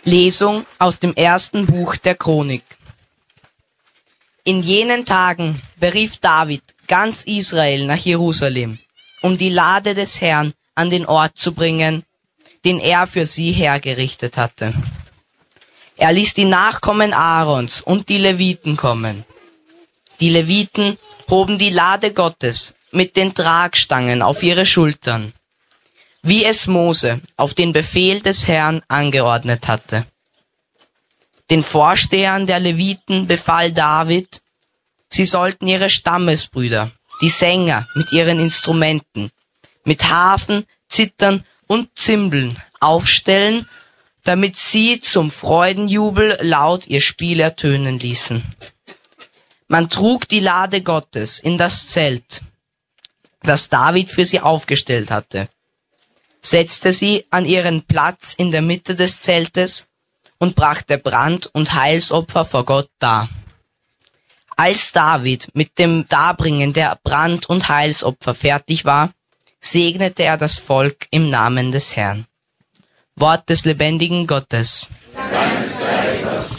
Lesung aus dem ersten Buch der Chronik. In jenen Tagen berief David ganz Israel nach Jerusalem, um die Lade des Herrn an den Ort zu bringen, den er für sie hergerichtet hatte. Er ließ die Nachkommen Aarons und die Leviten kommen. Die Leviten hoben die Lade Gottes mit den Tragstangen auf ihre Schultern, wie es Mose auf den Befehl des Herrn angeordnet hatte. Den Vorstehern der Leviten befahl David, sie sollten ihre Stammesbrüder, die Sänger, mit ihren Instrumenten, mit Harfen, Zithern und Zimbeln aufstellen, damit sie zum Freudenjubel laut ihr Spiel ertönen ließen. Man trug die Lade Gottes in das Zelt, das David für sie aufgestellt hatte, setzte sie an ihren Platz in der Mitte des Zeltes und brachte Brand- und Heilsopfer vor Gott dar. Als David mit dem Darbringen der Brand- und Heilsopfer fertig war, segnete er das Volk im Namen des Herrn. Wort des lebendigen Gottes. Dank sei Gott.